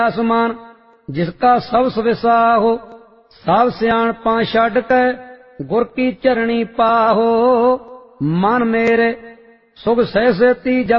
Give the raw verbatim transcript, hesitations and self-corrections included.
आसमान जिसका सब सविसाहो, सब सियाणपा छड्ड के गुर की चरणी पाहो। मन मेरे सुख सहसेती जप